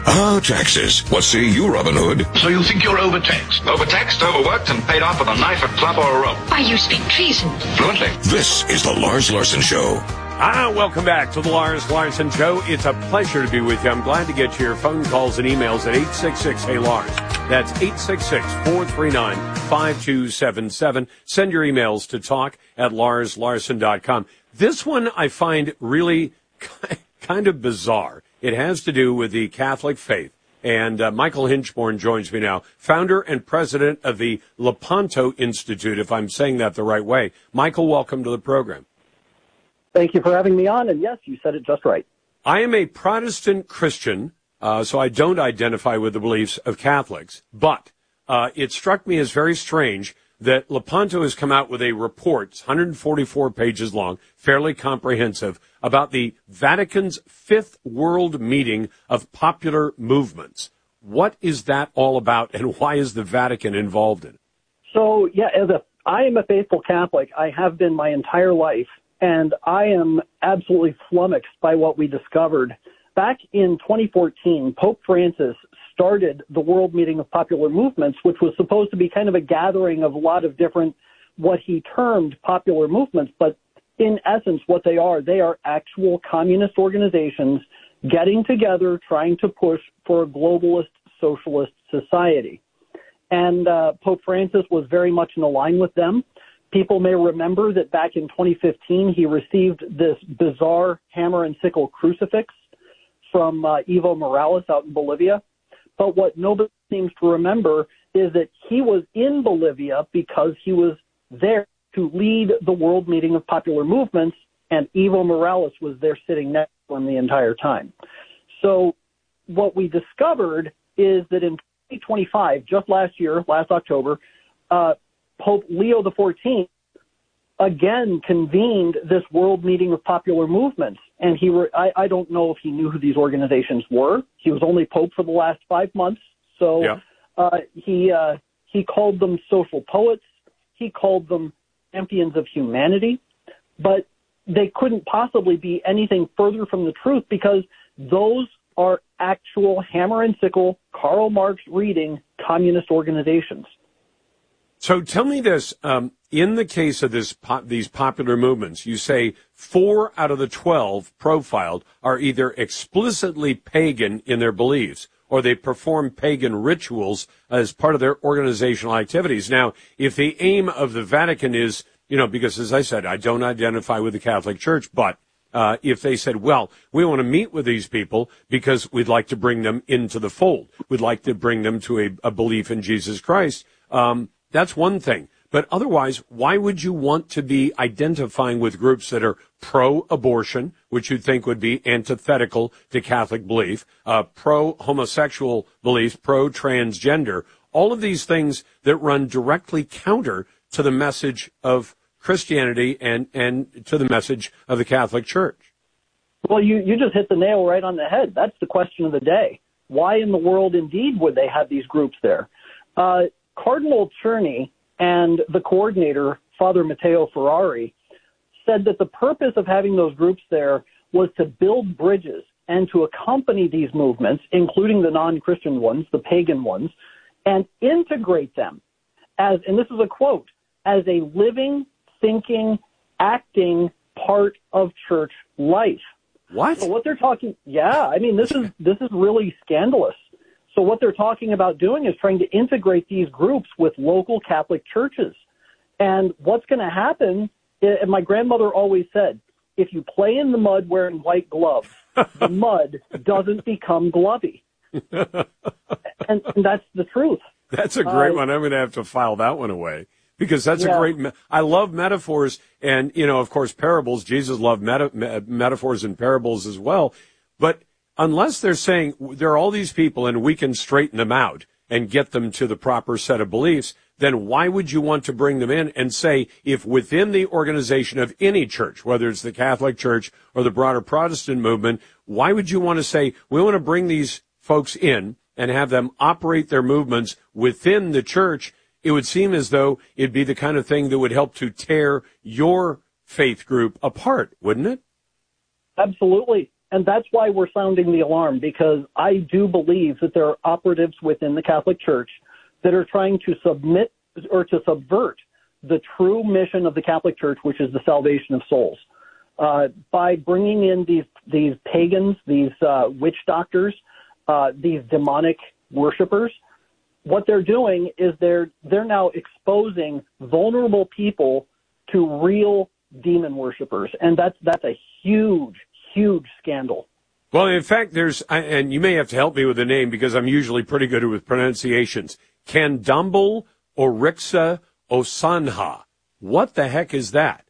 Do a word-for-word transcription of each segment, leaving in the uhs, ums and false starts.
Ah, taxes. What say you, Robin Hood? So you think you're overtaxed? Overtaxed, overworked, and paid off with a knife, a club, or a rope. Why, you speak treason. Fluently. This is the Lars Larson Show. Ah, welcome back to the Lars Larson Show. It's a pleasure to be with you. I'm glad to get your phone calls and emails at eight six six, hey Lars. That's eight six six, four three nine, five two seven seven. Send your emails to talk at lars larson dot com. This one I find really kind of bizarre. It has to do with the Catholic faith. And uh, Michael Hinchborn joins me now, founder and president of the Lepanto Institute, if I'm saying that the right way. Michael, welcome to the program. Thank you for having me on. And yes, you said it just right. I am a Protestant Christian, uh, so I don't identify with the beliefs of Catholics. But uh, it struck me as very strange that Lepanto has come out with a report, it's one hundred forty-four pages long, fairly comprehensive, about the Vatican's Fifth World Meeting of Popular Movements. What is that all about, and why is the Vatican involved in it? So, yeah, as a, I am a faithful Catholic. I have been my entire life, and I am absolutely flummoxed by what we discovered. Back in twenty fourteen, Pope Francis started the World Meeting of Popular Movements, which was supposed to be kind of a gathering of a lot of different, what he termed popular movements, but in essence, what they are, they are actual communist organizations getting together, trying to push for a globalist socialist society. And uh, Pope Francis was very much in line with them. People may remember that back in twenty fifteen, he received this bizarre hammer and sickle crucifix from uh, Evo Morales out in Bolivia. But what nobody seems to remember is that he was in Bolivia because he was there to lead the World Meeting of Popular Movements, and Evo Morales was there sitting next to him the entire time. So what we discovered is that in twenty twenty-five, just last year, last October, uh, Pope Leo the fourteenth again convened this World Meeting of Popular Movements. And he were, I, I don't know if he knew who these organizations were. He was only Pope for the last five months. So yeah. uh, he uh, he called them social poets. He called them champions of humanity. But they couldn't possibly be anything further from the truth, because those are actual hammer and sickle, Karl Marx reading communist organizations. So tell me this, um, in the case of this po- these popular movements, you say four out of the twelve profiled are either explicitly pagan in their beliefs, or they perform pagan rituals as part of their organizational activities. Now, if the aim of the Vatican is, you know, because as I said, I don't identify with the Catholic Church, but uh, if they said, well, we want to meet with these people because we'd like to bring them into the fold, we'd like to bring them to a, a belief in Jesus Christ, um, that's one thing. But otherwise, why would you want to be identifying with groups that are pro-abortion, which you'd think would be antithetical to Catholic belief, uh, pro-homosexual beliefs, pro-transgender, all of these things that run directly counter to the message of Christianity and, and to the message of the Catholic Church? Well, you, you just hit the nail right on the head. That's the question of the day. Why in the world, indeed, would they have these groups there? Uh, Cardinal Czerny and the coordinator, Father Matteo Ferrari, said that the purpose of having those groups there was to build bridges and to accompany these movements, including the non-Christian ones, the pagan ones, and integrate them as, and this is a quote, as a living, thinking, acting part of church life. What? So what they're talking, yeah, I mean, this is this is really scandalous. So what they're talking about doing is trying to integrate these groups with local Catholic churches. And what's going to happen, and my grandmother always said, if you play in the mud wearing white gloves, the mud doesn't become glovey. and, and that's the truth. That's a great uh, one. I'm going to have to file that one away, because that's yeah. a great, me- I love metaphors and, you know, of course, parables. Jesus loved meta- me- metaphors and parables as well. But unless they're saying there are all these people and we can straighten them out and get them to the proper set of beliefs, then why would you want to bring them in and say, if within the organization of any church, whether it's the Catholic Church or the broader Protestant movement, why would you want to say, we want to bring these folks in and have them operate their movements within the church? It would seem as though it'd be the kind of thing that would help to tear your faith group apart, wouldn't it? Absolutely. And that's why we're sounding the alarm, because I do believe that there are operatives within the Catholic Church that are trying to submit or to subvert the true mission of the Catholic Church, which is the salvation of souls, uh, by bringing in these these pagans, these uh, witch doctors, uh, these demonic worshipers. What they're doing is they're they're now exposing vulnerable people to real demon worshipers, and that's that's a huge. Huge scandal. Well, in fact, there's, and you may have to help me with the name because I'm usually pretty good with pronunciations. Candomblé Orixa Osanha. What the heck is that?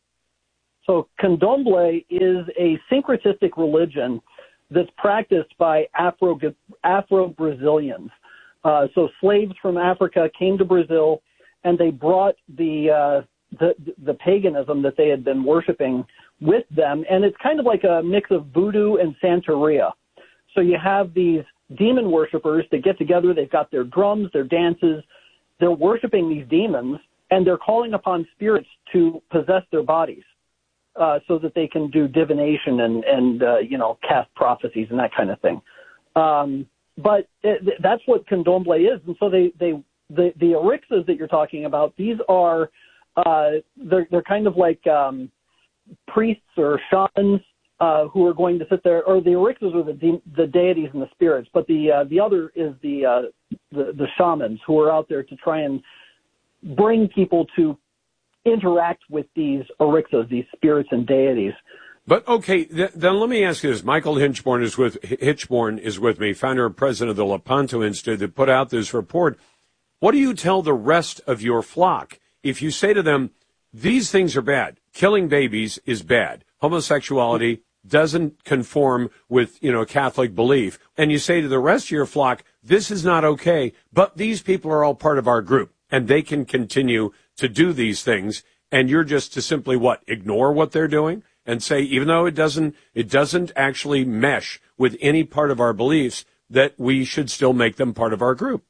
So Candomblé is a syncretistic religion that's practiced by Afro, Afro-Brazilians. Uh, so slaves from Africa came to Brazil, and they brought the, uh, the, the paganism that they had been worshiping with them, and it's kind of like a mix of voodoo and Santeria. So you have these demon worshipers that get together, they've got their drums, their dances, they're worshiping these demons, and they're calling upon spirits to possess their bodies uh, so that they can do divination and, and uh, you know, cast prophecies and that kind of thing. Um, but it, that's what Candomblé is, and so they, they the, the Orixas that you're talking about, these are, uh, they're, they're kind of like, um, priests or shamans uh, who are going to sit there, or the Orixas are the de- the deities and the spirits, but the uh, the other is the, uh, the the shamans who are out there to try and bring people to interact with these Orixas, these spirits and deities. But okay, th- then let me ask you this: Michael Hitchborn is with Hitchborn is with me, founder and president of the Lepanto Institute, that put out this report. What do you tell the rest of your flock if you say to them, these things are bad? Killing babies is bad. Homosexuality doesn't conform with, you know, Catholic belief. And you say to the rest of your flock, this is not okay, but these people are all part of our group, and they can continue to do these things. And you're just to simply, what, ignore what they're doing and say, even though it doesn't, it doesn't actually mesh with any part of our beliefs, that we should still make them part of our group.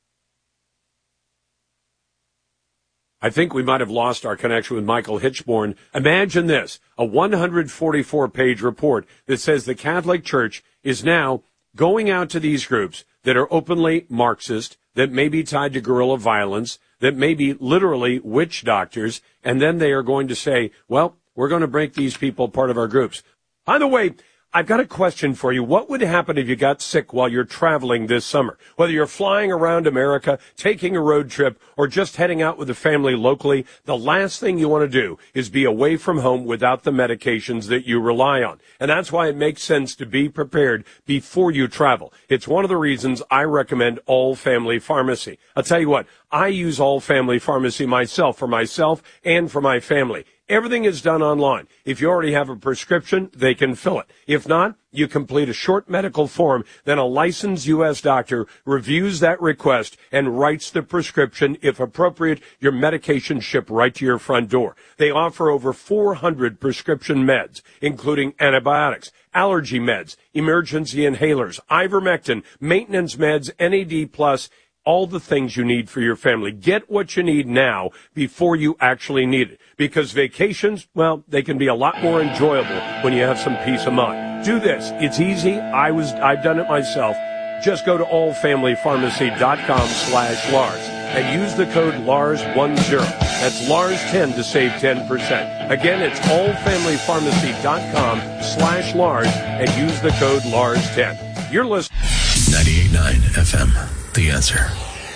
I think we might have lost our connection with Michael Hitchborn. Imagine this, a one hundred forty-four page report that says the Catholic Church is now going out to these groups that are openly Marxist, that may be tied to guerrilla violence, that may be literally witch doctors, and then they are going to say, well, we're going to make these people part of our groups. By the way, I've got a question for you. What would happen if you got sick while you're traveling this summer? Whether you're flying around America, taking a road trip, or just heading out with the family locally, the last thing you want to do is be away from home without the medications that you rely on. And that's why it makes sense to be prepared before you travel. It's one of the reasons I recommend All Family Pharmacy. I'll tell you what, I use All Family Pharmacy myself, for myself and for my family. Everything is done online. If you already have a prescription, they can fill it. If not, you complete a short medical form, then a licensed U S doctor reviews that request and writes the prescription. If appropriate, your medication shipped right to your front door. They offer over four hundred prescription meds, including antibiotics, allergy meds, emergency inhalers, ivermectin, maintenance meds, N A D plus, all the things you need for your family. Get what you need now before you actually need it. Because vacations, well, they can be a lot more enjoyable when you have some peace of mind. Do this. It's easy. I was, I've done it myself. Just go to allfamilypharmacy.com slash Lars and use the code Lars ten. That's Lars ten to save ten percent. Again, it's allfamilypharmacy.com slash Lars and use the code Lars ten. You're listening. ninety-eight point nine F M. The Answer.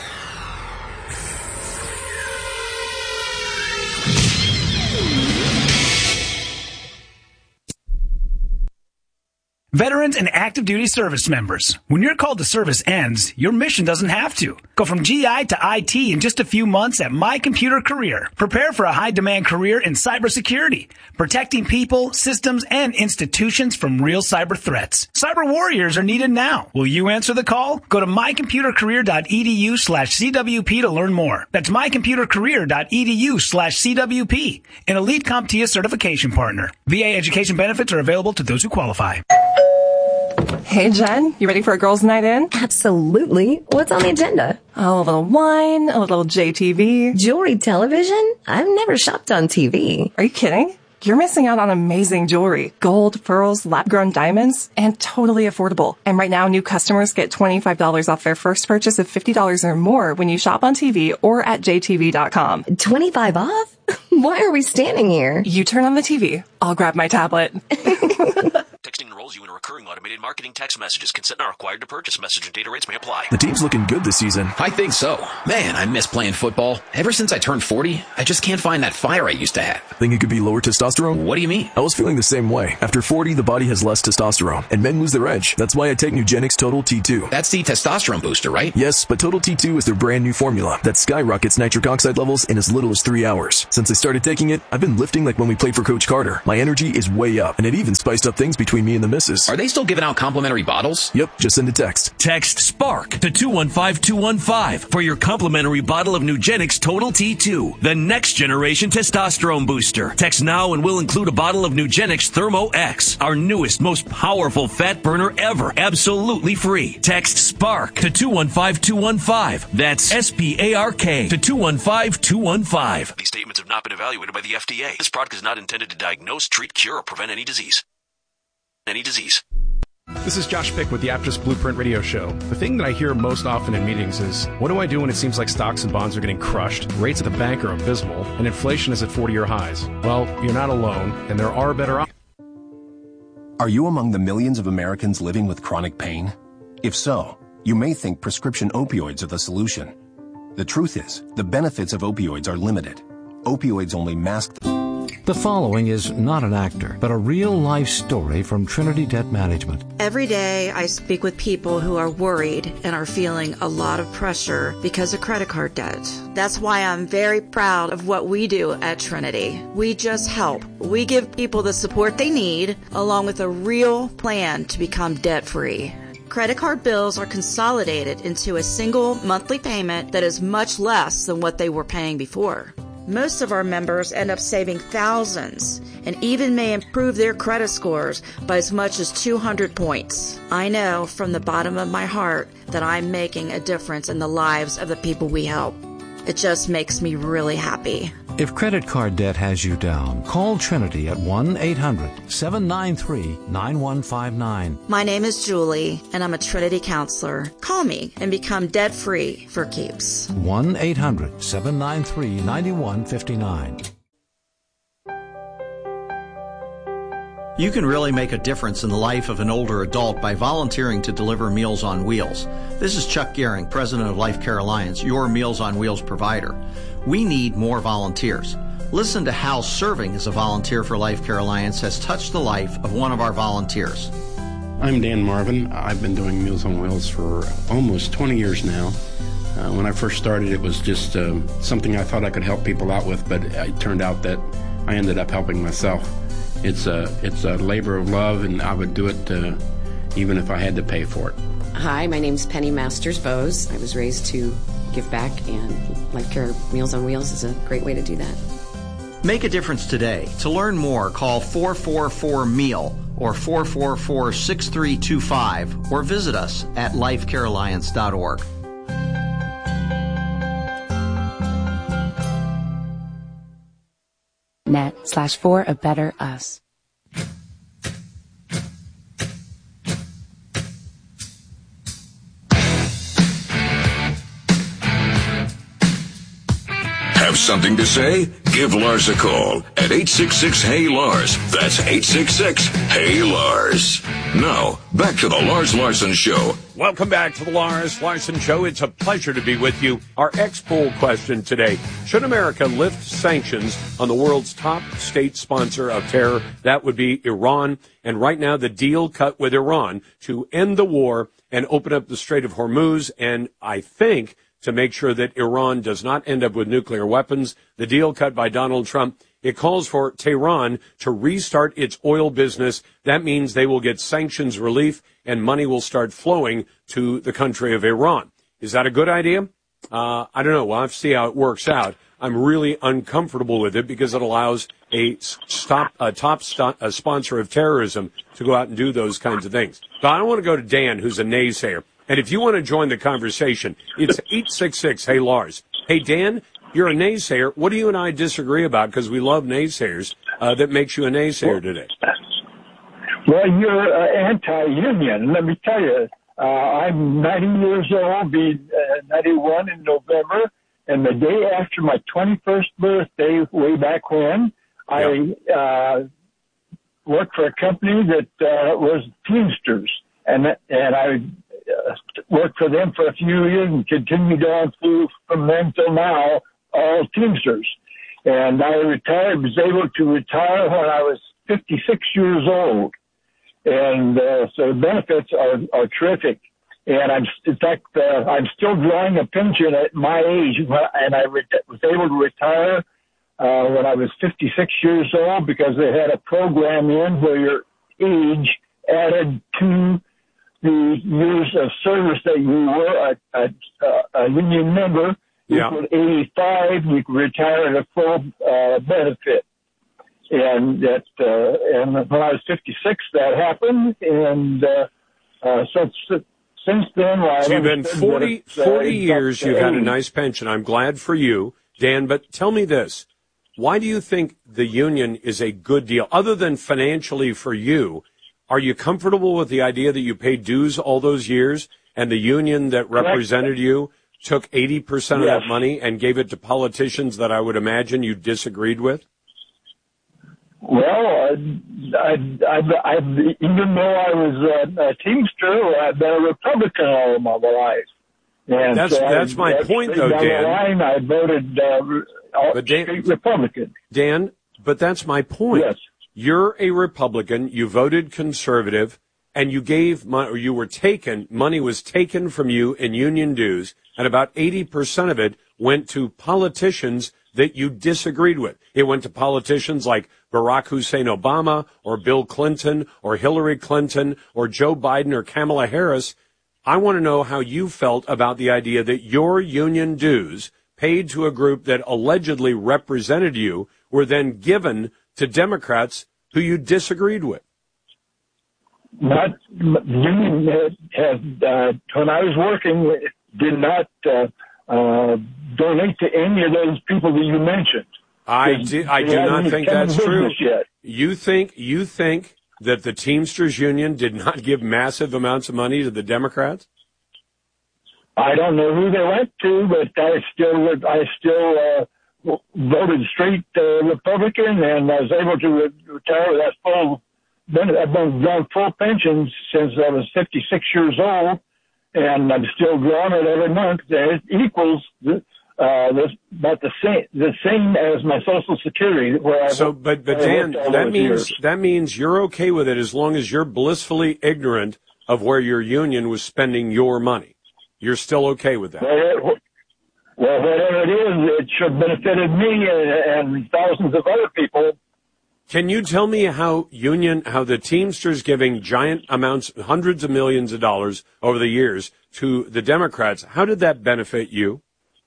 Veterans and active duty service members, when your call to service ends, your mission doesn't have to. Go from G I to I T in just a few months at My Computer Career. Prepare for a high-demand career in cybersecurity, protecting people, systems, and institutions from real cyber threats. Cyber warriors are needed now. Will you answer the call? Go to mycomputercareer.edu slash CWP to learn more. That's mycomputercareer.edu slash CWP, an elite CompTIA certification partner. V A education benefits are available to those who qualify. Hey, Jen, you ready for a girls' night in? Absolutely. What's on the agenda? Oh, a little wine, a little J T V. Jewelry television? I've never shopped on T V. Are you kidding? you're missing out on amazing jewelry, gold, pearls, lab-grown diamonds, and totally affordable. And right now, new customers get twenty-five dollars off their first purchase of fifty dollars or more when you shop on T V or at j t v dot com. twenty-five off? Why are we standing here? You turn on the T V. I'll grab my tablet. Texting enrolls you in a recurring automated marketing text messages. Consent not required to purchase. Message and data rates may apply. The team's looking good this season. I think so. Man, I miss playing football. Ever since I turned forty, I just can't find that fire I used to have. Think it could be lower testosterone? What do you mean? I was feeling the same way. After forty, the body has less testosterone, and men lose their edge. That's why I take Nugenix Total T two. That's the testosterone booster, right? Yes, but Total T two is their brand new formula that skyrockets nitric oxide levels in as little as three hours. Since I started taking it, I've been lifting like when we played for Coach Carter. My energy is way up, and it even spiced up things between me and the missus. Are they still giving out complimentary bottles? Yep, just send a text. Text SPARK to two one five two one five for your complimentary bottle of Nugenix Total T two, the next generation testosterone booster. Text now and we'll include a bottle of Nugenix Thermo X, our newest, most powerful fat burner ever, absolutely free. Text SPARK to two one five two one five. That's S P A R K to two one five two one five. These statements have not been evaluated by the F D A. This product is not intended to diagnose, treat, cure, or prevent any disease. Any disease. This is Josh Pick with the Aptus Blueprint Radio Show. The thing that I hear most often in meetings is, what do I do when it seems like stocks and bonds are getting crushed, rates at the bank are abysmal, and inflation is at forty-year highs? Well, you're not alone, and there are better options. Are you among the millions of Americans living with chronic pain? If so, you may think prescription opioids are the solution. The truth is, the benefits of opioids are limited. Opioids only mask the... The following is not an actor, but a real-life story from Trinity Debt Management. Every day I speak with people who are worried and are feeling a lot of pressure because of credit card debt. That's why I'm very proud of what we do at Trinity. We just help. We give people the support they need, along with a real plan to become debt-free. Credit card bills are consolidated into a single monthly payment that is much less than what they were paying before. Most of our members end up saving thousands and even may improve their credit scores by as much as two hundred points. I know from the bottom of my heart that I'm making a difference in the lives of the people we help. It just makes me really happy. If credit card debt has you down, call Trinity at one eight hundred seven nine three nine one five nine. My name is Julie, and I'm a Trinity counselor. Call me and become debt-free for keeps. one eight hundred seven nine three nine one five nine. You can really make a difference in the life of an older adult by volunteering to deliver Meals on Wheels. This is Chuck Gehring, president of Life Care Alliance, your Meals on Wheels provider. We need more volunteers. Listen to how serving as a volunteer for Life Care Alliance has touched the life of one of our volunteers. I'm Dan Marvin. I've been doing Meals on Wheels for almost twenty years now. Uh, when I first started, it was just uh, something I thought I could help people out with, but it turned out that I ended up helping myself. It's a, it's a labor of love, and I would do it uh, even if I had to pay for it. Hi, my name's Penny Masters Bose. I was raised to give back, and Life Care Meals on Wheels is a great way to do that. Make a difference today. To learn more, call four four four meal or four four four six three two five or visit us at life care alliance dot org. Net slash for a better us. Have something to say? Give Lars a call at eight six six, H E Y, Lars. That's eight six six, H E Y, Lars. Now, back to the Lars Larson Show. Welcome back to the Lars Larson Show. It's a pleasure to be with you. Our X-Poll question today: should America lift sanctions on the world's top state sponsor of terror? That would be Iran. And right now, the deal cut with Iran to end the war and open up the Strait of Hormuz, and I think to make sure that Iran does not end up with nuclear weapons. The deal cut by Donald Trump, it calls for Tehran to restart its oil business. That means they will get sanctions relief and money will start flowing to the country of Iran. Is that a good idea? Uh, I don't know. We'll have to see how it works out. I'm really uncomfortable with it because it allows a stop, a top stop, a sponsor of terrorism to go out and do those kinds of things. But I don't want to go to Dan, who's a naysayer. And if you want to join the conversation, it's eight six six, Hey, Lars. Hey, Dan, you're a naysayer. What do you and I disagree about? Because we love naysayers. uh, that makes you a naysayer today? Well, you're uh, anti-union. Let me tell you, uh, I'm ninety years old, be uh, ninety-one in November, and the day after my twenty-first birthday, way back when, I uh, worked for a company that uh, was Teamsters, and and I uh, worked for them for a few years and continued on through from then till now, all Teamsters. And I retired, was able to retire when I was fifty-six years old. And uh, so the benefits are, are terrific. And I'm, in fact, uh, I'm still drawing a pension at my age, and I re- was able to retire uh, when I was fifty-six years old because they had a program in where your age added to the years of service that you were a, a, a union member. Yeah. Equal eighty-five, you could retire at a full uh, benefit. And that, uh, and when I was fifty-six, that happened. And, uh, uh, so since then, well, so you've been forty, uh, forty years, you've had a nice pension. I'm glad for you, Dan, but tell me this. Why do you think the union is a good deal? Other than financially for you, are you comfortable with the idea that you paid dues all those years and the union that represented you took eighty percent of Yes. that money and gave it to politicians that I would imagine you disagreed with? Well, uh, I, I, I, even though I was a, a Teamster, I've been a Republican all my life. And That's- so that's I, my that's point, straight though, down the Dan. line, I voted uh, But Dan- straight Republican. Dan, but that's my point. Yes. You're a Republican, you voted conservative, and you gave money, or you were taken, money was taken from you in union dues, and about eighty percent of it went to politicians that you disagreed with. It went to politicians like Barack Hussein Obama, or Bill Clinton, or Hillary Clinton, or Joe Biden, or Kamala Harris. I want to know how you felt about the idea that your union dues paid to a group that allegedly represented you were then given to Democrats who you disagreed with. Not union had, uh, when I was working, did not uh, uh, donate to any of those people that you mentioned. I do, I do not think that's true. You think you think that the Teamsters Union did not give massive amounts of money to the Democrats? I don't know who they went to, but I still would, I still uh, voted straight uh, Republican, and I was able to re- retire with that full. I've been drawing full pensions since I was fifty-six years old, and I'm still drawing it every month. It equals the, uh, the, about the same the same as my Social Security. Where I So, but but I Dan, worked all that those means years. that means you're okay with it as long as you're blissfully ignorant of where your union was spending your money. You're still okay with that. Well, it, well, whatever it is, it should have benefited me and, and thousands of other people. Can you tell me how union, how the Teamsters giving giant amounts, hundreds of millions of dollars over the years to the Democrats, how did that benefit you?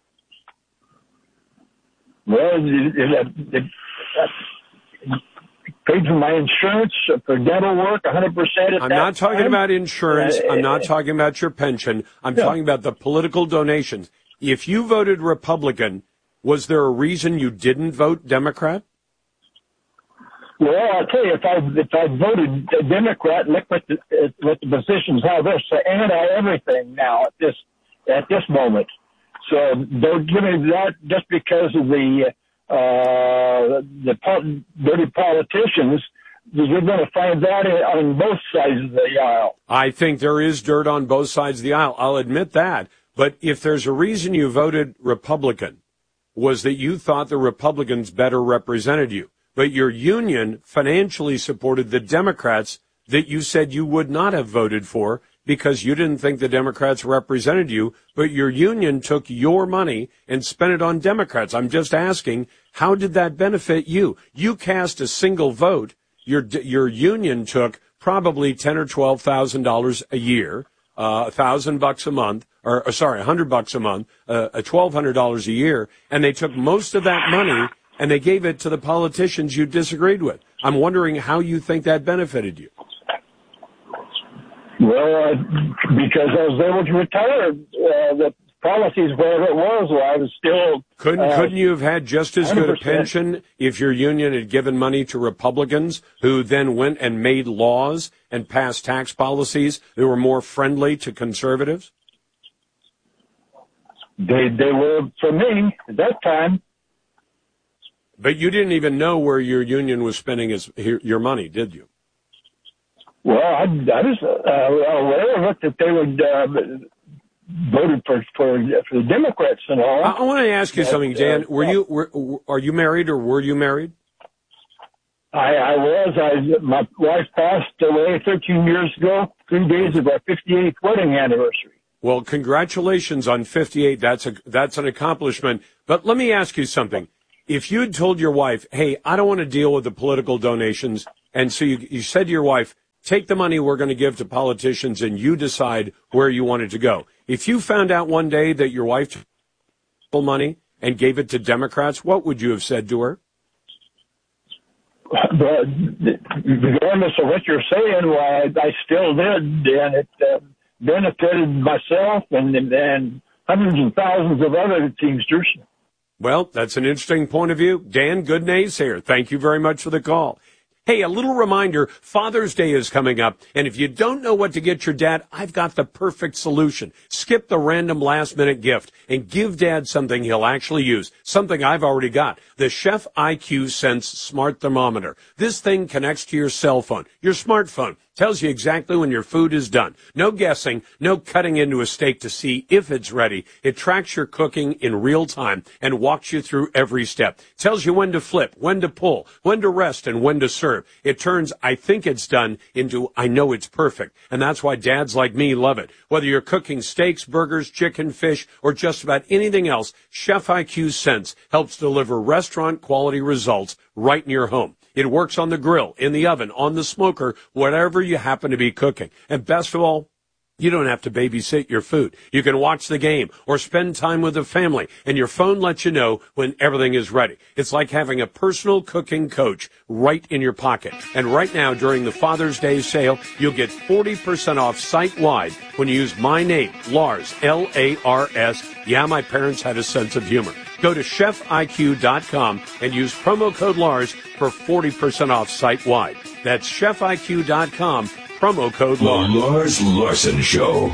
Well, it, it, it, it paid for my insurance for dental work, one hundred percent. I'm not talking about insurance. I'm not talking about your pension. I'm No. talking about the political donations. If you voted Republican, was there a reason you didn't vote Democrat? Well, I'll tell you, if I if I voted Democrat, look what the what the positions are. They're so anti-everything now at this at this moment. So don't give me that just because of the uh, the po- dirty politicians. You're going to find that on both sides of the aisle. I think there is dirt on both sides of the aisle. I'll admit that. But if there's a reason you voted Republican, was that you thought the Republicans better represented you. But your union financially supported the Democrats that you said you would not have voted for because you didn't think the Democrats represented you, but your union took your money and spent it on Democrats. I'm just asking, how did that benefit you? You cast a single vote. Your your union took probably ten or twelve thousand dollars a year, uh, a thousand bucks a month, or, or sorry, a hundred bucks a month, uh, a twelve hundred dollars a year, and they took most of that money and they gave it to the politicians you disagreed with. I'm wondering how you think that benefited you. Well, uh, because I was able to retire, uh, the policies, whatever it was, well, I was still Couldn't Uh, couldn't you have had just as good a one hundred percent. pension if your union had given money to Republicans who then went and made laws and passed tax policies that were more friendly to conservatives? They they were for me at that time. But you didn't even know where your union was spending his, your money, did you? Well, I, I was uh, aware of it that they would uh, voted for, for for the Democrats and all. I, I want to ask you But, something, Dan. uh, Were you were, are you married or were you married? I, I was. I my wife passed away thirteen years ago. Three days of our fifty-eighth wedding anniversary. Well, congratulations on fifty-eight. That's a that's an accomplishment. But let me ask you something. If you'd told your wife, hey, I don't want to deal with the political donations, and so you, you said to your wife, take the money we're going to give to politicians and you decide where you want it to go. If you found out one day that your wife took money and gave it to Democrats, what would you have said to her? But regardless of what you're saying, well, I, I still did, and it uh, benefited myself and, and hundreds of thousands of other Teamsters. Well, that's an interesting point of view. Dan, good naysayer. Thank you very much for the call. Hey, a little reminder, Father's Day is coming up, and if you don't know what to get your dad, I've got the perfect solution. Skip the random last-minute gift and give Dad something he'll actually use, something I've already got, the Chef I Q Sense Smart Thermometer. This thing connects to your cell phone, your smartphone, tells you exactly when your food is done. No guessing, no cutting into a steak to see if it's ready. It tracks your cooking in real time and walks you through every step. Tells you when to flip, when to pull, when to rest, and when to serve. It turns I think it's done into I know it's perfect. And that's why dads like me love it. Whether you're cooking steaks, burgers, chicken, fish, or just about anything else, Chef I Q Sense helps deliver restaurant quality results right in your home. It works on the grill, in the oven, on the smoker, whatever you happen to be cooking. And best of all, you don't have to babysit your food. You can watch the game or spend time with the family, and your phone lets you know when everything is ready. It's like having a personal cooking coach right in your pocket. And right now, during the Father's Day sale, you'll get forty percent off site-wide when you use my name, Lars, L A R S. Yeah, my parents had a sense of humor. Go to chef I Q dot com and use promo code Lars for forty percent off site-wide. That's chef I Q dot com, promo code Lars. The Lars Larson Show.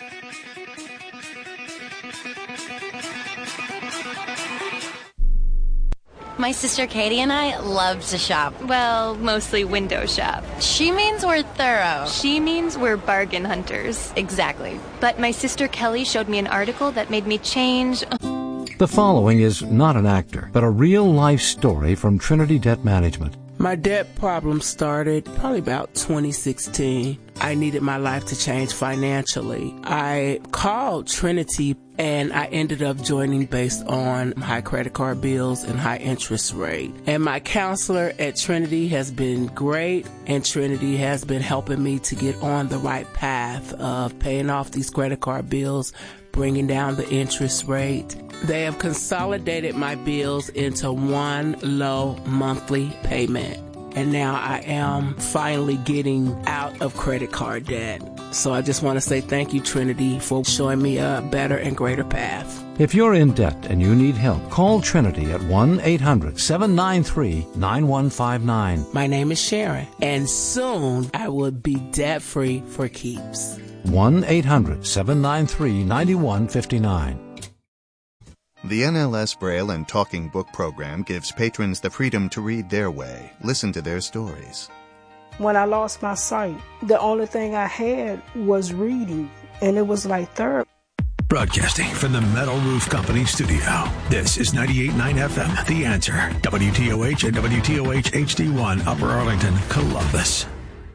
My sister Katie and I love to shop. Well, mostly window shop. She means we're thorough. She means we're bargain hunters. Exactly. But my sister Kelly showed me an article that made me change. The following is not an actor, but a real-life story from Trinity Debt Management. My debt problem started probably about twenty sixteen. I needed my life to change financially. I called Trinity and I ended up joining based on high credit card bills and high interest rate. And my counselor at Trinity has been great, and Trinity has been helping me to get on the right path of paying off these credit card bills, bringing down the interest rate. They have consolidated my bills into one low monthly payment. And now I am finally getting out of credit card debt. So I just want to say thank you, Trinity, for showing me a better and greater path. If you're in debt and you need help, call Trinity at one eight hundred seven nine three nine one five nine. My name is Sharon, and soon I will be debt-free for keeps. one eight hundred seven nine three nine one five nine. The N L S Braille and Talking Book program gives patrons the freedom to read their way, listen to their stories. When I lost my sight, the only thing I had was reading, and it was like therapy. Broadcasting from the Metal Roof Company studio, this is ninety-eight point nine F M, The Answer, W T O H and W T O H H D one, Upper Arlington, Columbus.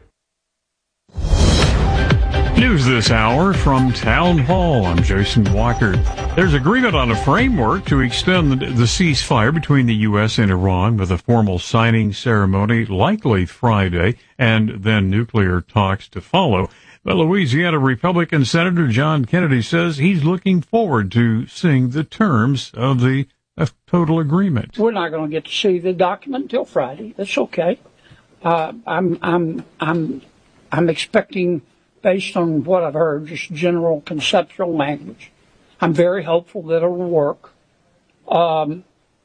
News this hour from Town Hall. I'm Jason Walker. There's agreement on a framework to extend the, the ceasefire between the U S and Iran, with a formal signing ceremony likely Friday and then nuclear talks to follow. But Louisiana Republican Senator John Kennedy says he's looking forward to seeing the terms of the of total agreement. We're not going to get to see the document until Friday. That's okay. Uh, I'm I'm I'm I'm expecting, based on what I've heard, just general conceptual language. I'm very hopeful that it'll work. Um,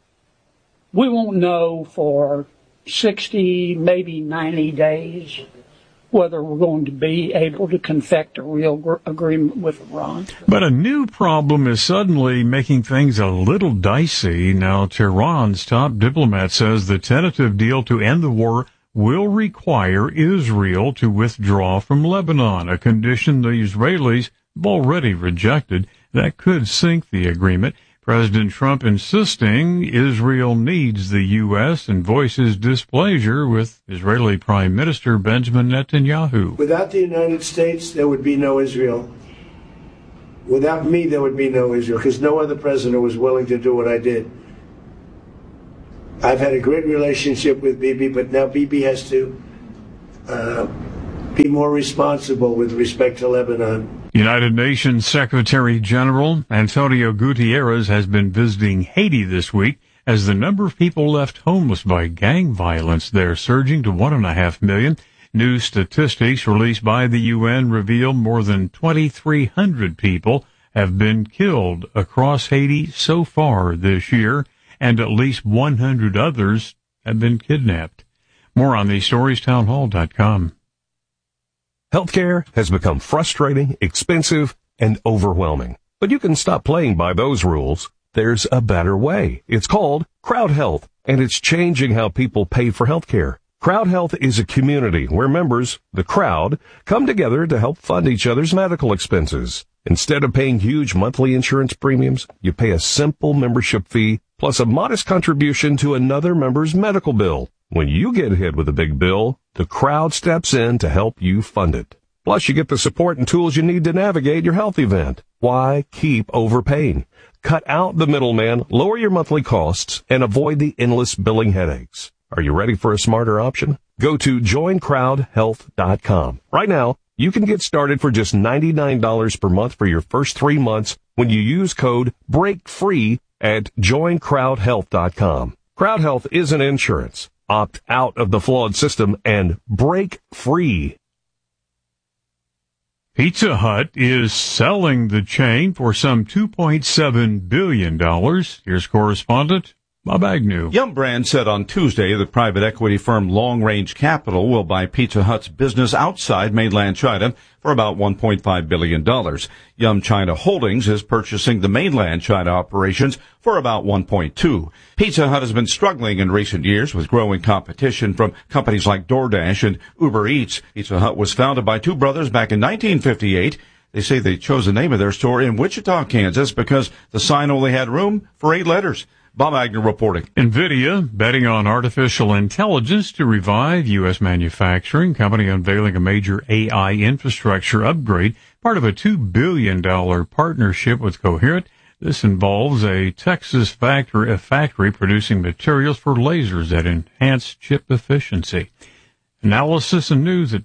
we won't know for sixty, maybe ninety days whether we're going to be able to confect a real gr- agreement with Iran. But a new problem is suddenly making things a little dicey. Now, Tehran's top diplomat says the tentative deal to end the war will require Israel to withdraw from Lebanon, a condition the Israelis have already rejected. That could sink the agreement. President Trump insisting Israel needs the U S and voices displeasure with Israeli Prime Minister Benjamin Netanyahu. Without the United States, there would be no Israel. Without me, there would be no Israel, because no other president was willing to do what I did. I've had a great relationship with Bibi, but now Bibi has to uh, be more responsible with respect to Lebanon. United Nations Secretary General Antonio Guterres has been visiting Haiti this week as the number of people left homeless by gang violence there surging to one and a half million. New statistics released by the U N reveal more than twenty-three hundred people have been killed across Haiti so far this year, and at least one hundred others have been kidnapped. More on these stories, townhall dot com. Healthcare has become frustrating, expensive, and overwhelming. But you can stop playing by those rules. There's a better way. It's called Crowd Health, and it's changing how people pay for healthcare. Crowd Health is a community where members, the crowd, come together to help fund each other's medical expenses. Instead of paying huge monthly insurance premiums, you pay a simple membership fee plus a modest contribution to another member's medical bill. When you get hit with a big bill, the crowd steps in to help you fund it. Plus, you get the support and tools you need to navigate your health event. Why keep overpaying? Cut out the middleman, lower your monthly costs, and avoid the endless billing headaches. Are you ready for a smarter option? Go to join crowd health dot com. Right now, you can get started for just ninety-nine dollars per month for your first three months when you use code BREAKFREE at join crowd health dot com. Crowd Health isn't insurance. Opt out of the flawed system and break free. Pizza Hut is selling the chain for some two point seven billion dollars. Here's correspondent Bob Agnew. Yum Brands said on Tuesday that private equity firm Long Range Capital will buy Pizza Hut's business outside mainland China for about one point five billion dollars. Yum China Holdings is purchasing the mainland China operations for about one point two. Pizza Hut has been struggling in recent years with growing competition from companies like DoorDash and Uber Eats. Pizza Hut was founded by two brothers back in nineteen fifty-eight. They say they chose the name of their store in Wichita, Kansas because the sign only had room for eight letters. Bob Agnew reporting. NVIDIA betting on artificial intelligence to revive U S manufacturing. Company unveiling a major A I infrastructure upgrade, part of a two billion dollars partnership with Coherent. This involves a Texas factory, a factory producing materials for lasers that enhance chip efficiency. Analysis and news at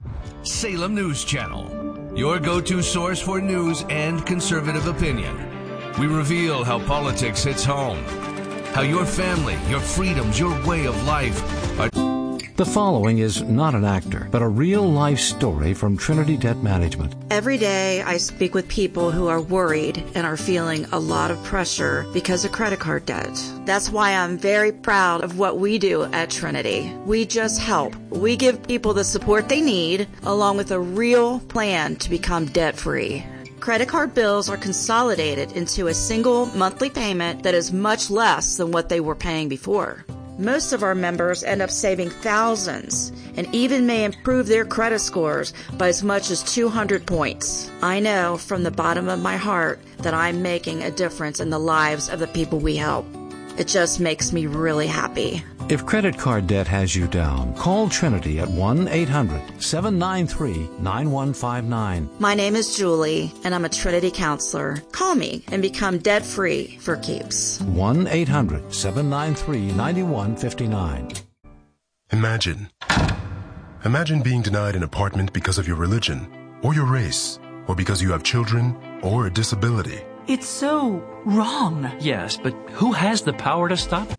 Salem News Channel, your go-to source for news and conservative opinion. We reveal how politics hits home, how your family, your freedoms, your way of life are... The following is not an actor, but a real-life story from Trinity Debt Management. Every day I speak with people who are worried and are feeling a lot of pressure because of credit card debt. That's why I'm very proud of what we do at Trinity. We just help. We give people the support they need, along with a real plan to become debt-free. Credit card bills are consolidated into a single monthly payment that is much less than what they were paying before. Most of our members end up saving thousands and even may improve their credit scores by as much as two hundred points. I know from the bottom of my heart that I'm making a difference in the lives of the people we help. It just makes me really happy. If credit card debt has you down, call Trinity at one eight hundred seven nine three nine one five nine. My name is Julie, and I'm a Trinity counselor. Call me and become debt-free for keeps. one eight hundred seven nine three nine one five nine. Imagine. Imagine being denied an apartment because of your religion, or your race, or because you have children, or a disability. It's so wrong. Yes, but who has the power to stop it?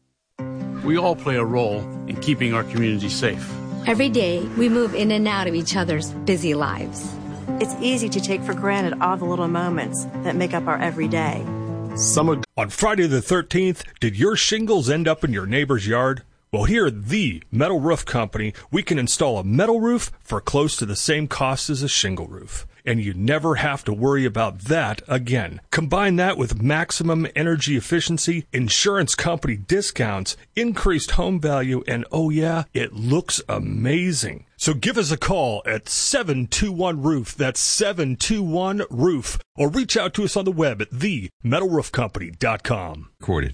We all play a role in keeping our community safe. Every day, we move in and out of each other's busy lives. It's easy to take for granted all the little moments that make up our everyday. Some on Friday the thirteenth, did your shingles end up in your neighbor's yard? Well, here at the Metal Roof Company, we can install a metal roof for close to the same cost as a shingle roof. And you never have to worry about that again. Combine that with maximum energy efficiency, insurance company discounts, increased home value, and oh yeah, it looks amazing. So give us a call at seven two one roof. That's seven two one roof. Or reach out to us on the web at the metal roof company dot com. Recorded.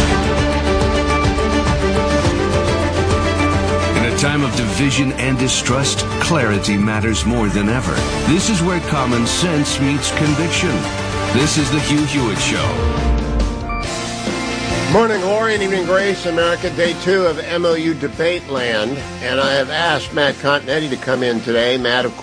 In a time of division and distrust, clarity matters more than ever. This is where common sense meets conviction. This is the Hugh Hewitt Show. Morning glory and evening grace, America. Day two of M O U Debate Land. And I have asked Matt Continetti to come in today. Matt, of course,